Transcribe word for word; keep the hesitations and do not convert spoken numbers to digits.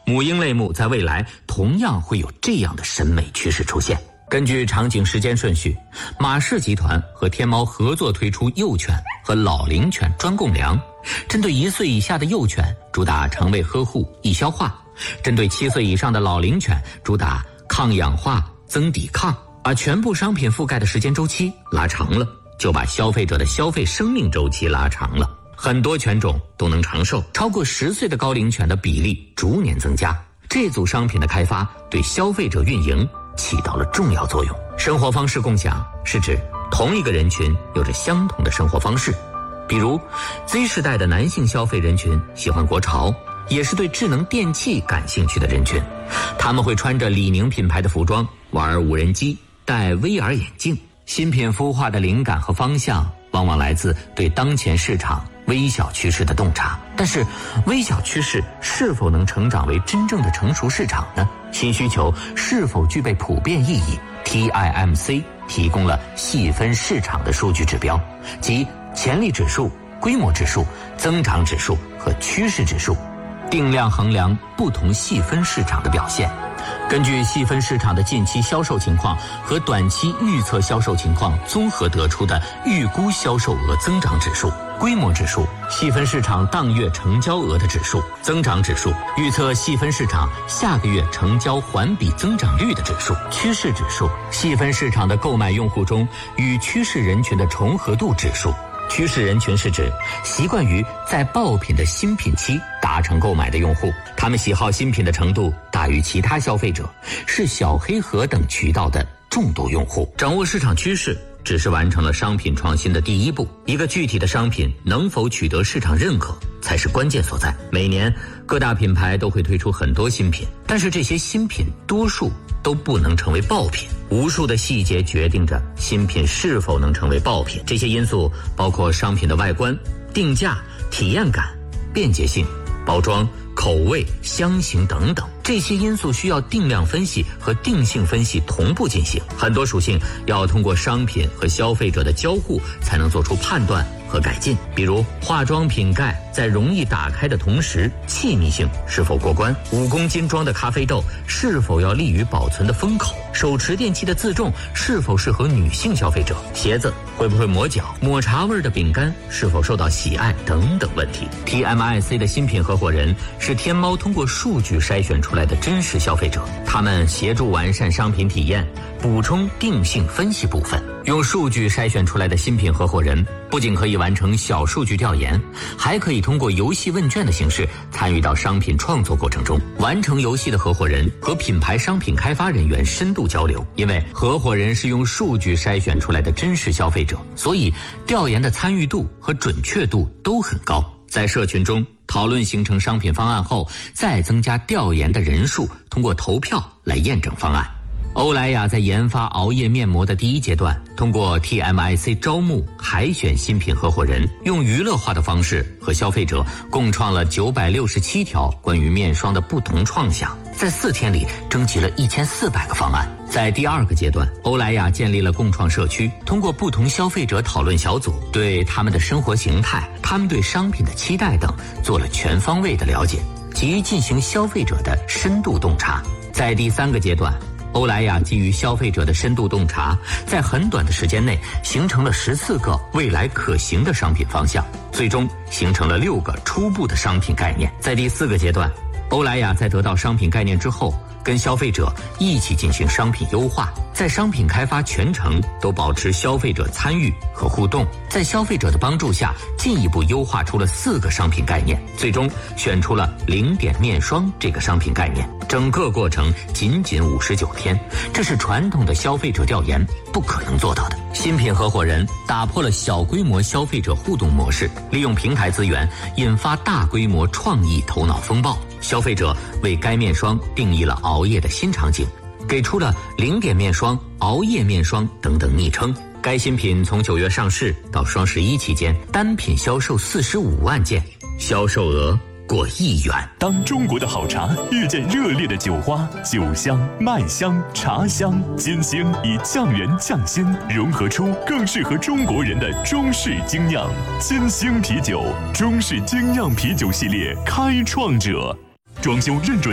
母婴类目在未来同样会有这样的审美趋势出现。根据场景时间顺序，马氏集团和天猫合作推出幼犬和老龄犬专供粮，针对一岁以下的幼犬主打肠胃呵护易消化，针对七岁以上的老龄犬主打抗氧化增抵抗，把全部商品覆盖的时间周期拉长了，就把消费者的消费生命周期拉长了。很多犬种都能长寿，超过十岁的高龄犬的比例逐年增加。这组商品的开发对消费者运营起到了重要作用。生活方式共享是指同一个人群有着相同的生活方式，比如 Z 世代的男性消费人群喜欢国潮，也是对智能电器感兴趣的人群，他们会穿着李宁品牌的服装，玩无人机，戴 V R 眼镜。新品孵化的灵感和方向往往来自对当前市场微小趋势的洞察，但是微小趋势是否能成长为真正的成熟市场呢？新需求是否具备普遍意义？ T I M C 提供了细分市场的数据指标，即潜力指数、规模指数、增长指数和趋势指数，定量衡量不同细分市场的表现。根据细分市场的近期销售情况和短期预测销售情况综合得出的预估销售额增长指数。规模指数，细分市场当月成交额的指数；增长指数，预测细分市场下个月成交环比增长率的指数；趋势指数，细分市场的购买用户中与趋势人群的重合度指数。趋势人群是指习惯于在爆品的新品期达成购买的用户，他们喜好新品的程度大于其他消费者，是小黑盒等渠道的重度用户。掌握市场趋势只是完成了商品创新的第一步，一个具体的商品能否取得市场认可才是关键所在。每年各大品牌都会推出很多新品，但是这些新品多数都不能成为爆品，无数的细节决定着新品是否能成为爆品。这些因素包括商品的外观、定价、体验感、便捷性、包装、口味、香型等等，这些因素需要定量分析和定性分析同步进行，很多属性要通过商品和消费者的交互才能做出判断和改进。比如化妆品盖在容易打开的同时，气密性是否过关，五公斤装的咖啡豆是否要利于保存的封口，手持电器的自重是否适合女性消费者，鞋子会不会磨脚，抹茶味的饼干是否受到喜爱等等问题。 T M I C 的新品合伙人是天猫通过数据筛选出来的真实消费者，他们协助完善商品体验，补充定性分析部分。用数据筛选出来的新品合伙人不仅可以完成小数据调研，还可以通过游戏问卷的形式参与到商品创作过程中。完成游戏的合伙人和品牌商品开发人员深度交流，因为合伙人是用数据筛选出来的真实消费者，所以调研的参与度和准确度都很高。在社群中讨论形成商品方案后，再增加调研的人数，通过投票来验证方案。欧莱雅在研发熬夜面膜的第一阶段，通过 T M I C 招募海选新品合伙人，用娱乐化的方式和消费者共创了九百六十七条关于面霜的不同创想，在四天里征集了一千四百个方案。在第二个阶段，欧莱雅建立了共创社区，通过不同消费者讨论小组，对他们的生活形态、他们对商品的期待等做了全方位的了解，及进行消费者的深度洞察。在第三个阶段，欧莱雅基于消费者的深度洞察，在很短的时间内形成了十四个未来可行的商品方向，最终形成了六个初步的商品概念。在第四个阶段，欧莱雅在得到商品概念之后，跟消费者一起进行商品优化，在商品开发全程都保持消费者参与和互动，在消费者的帮助下进一步优化出了四个商品概念，最终选出了零点面霜这个商品概念。整个过程仅仅五十九天，这是传统的消费者调研不可能做到的。新品合伙人打破了小规模消费者互动模式，利用平台资源引发大规模创意头脑风暴。消费者为该面霜定义了熬夜的新场景，给出了零点面霜、熬夜面霜等等昵称。该新品从九月上市到双十一期间，单品销售四十五万件，销售额过亿元。 当中国的好茶遇见热烈的酒花，酒香、麦香、茶香，金星以匠人匠心，融合出更适合中国人的中式精酿。金星啤酒，中式精酿啤酒系列开创者，装修认准